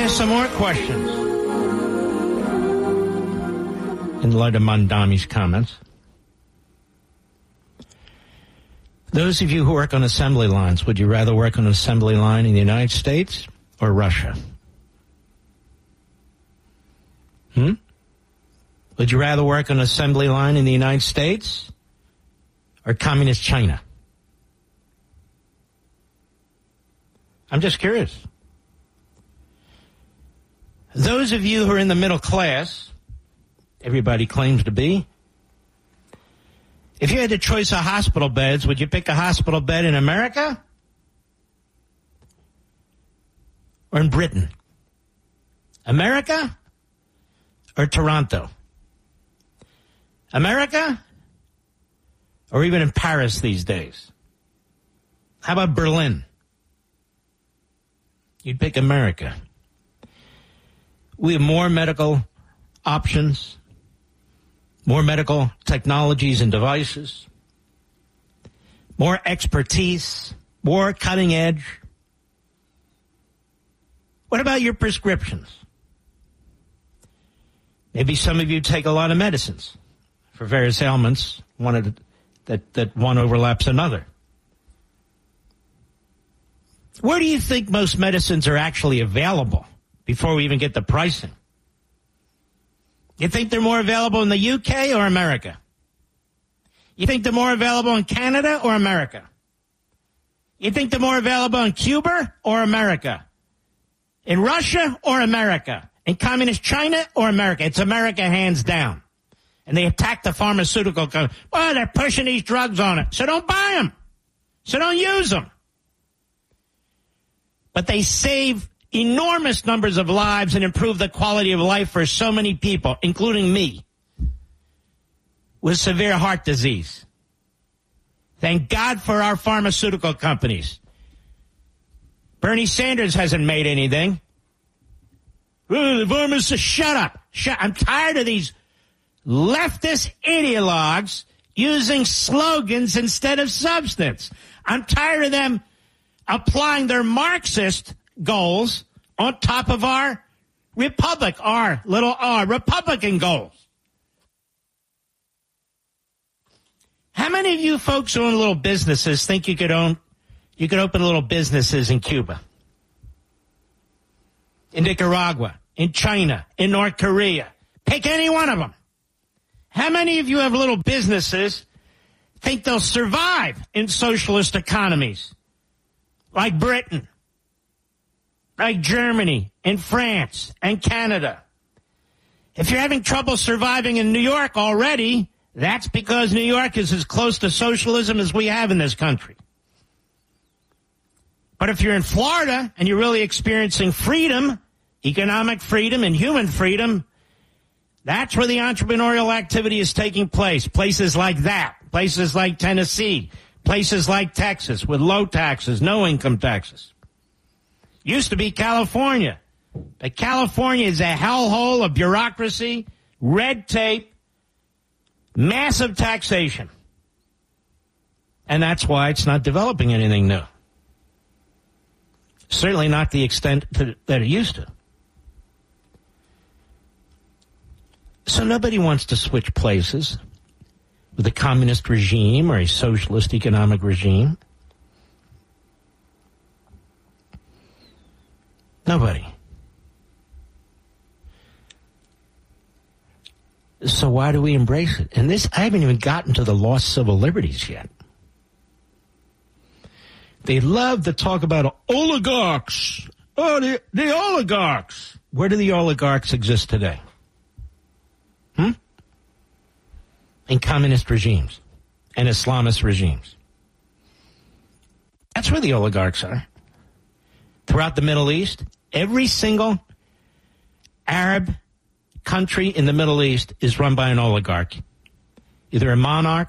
ask some more questions in light of Mondami's comments. Those of you who work on assembly lines, would you rather work on an assembly line in the United States or Russia? Would you rather work on an assembly line in the United States or communist China? I'm just curious. Those of you who are in the middle class, everybody claims to be, if you had the choice of hospital beds, would you pick a hospital bed in America or in Britain? America or Toronto? America or even in Paris these days? How about Berlin? You'd pick America. We have more medical options, more medical technologies and devices, more expertise, more cutting edge. What about your prescriptions? Maybe some of you take a lot of medicines for various ailments, that one overlaps another. Where do you think most medicines are actually available before we even get the pricing? You think they're more available in the UK or America? You think they're more available in Canada or America? You think they're more available in Cuba or America? In Russia or America? In communist China or America? It's America hands down. And they attack the pharmaceutical company. Well, they're pushing these drugs on it. So don't buy them. So don't use them. But they save enormous numbers of lives and improve the quality of life for so many people, including me, with severe heart disease. Thank God for our pharmaceutical companies. Bernie Sanders hasn't made anything. The pharmacists, shut up. I'm tired of these leftist ideologues using slogans instead of substance. I'm tired of them applying their Marxist goals on top of our Republican goals. How many of you folks who own little businesses think you could open little businesses in Cuba, in Nicaragua, in China, in North Korea? Pick any one of them. How many of you have little businesses think they'll survive in socialist economies like Britain, like Germany, and France, and Canada? If you're having trouble surviving in New York already, that's because New York is as close to socialism as we have in this country. But if you're in Florida and you're really experiencing freedom, economic freedom and human freedom, that's where the entrepreneurial activity is taking place. Places like that, places like Tennessee, places like Texas with low taxes, no income taxes. Used to be California. But California is a hellhole of bureaucracy, red tape, massive taxation. And that's why it's not developing anything new. Certainly not the extent that it used to. So nobody wants to switch places with a communist regime or a socialist economic regime. Nobody. So why do we embrace it? And this, I haven't even gotten to the lost civil liberties yet. They love to talk about oligarchs. Oh, the oligarchs. Where do the oligarchs exist today? In communist regimes and Islamist regimes. That's where the oligarchs are. Throughout the Middle East, every single Arab country in the Middle East is run by an oligarch. Either a monarch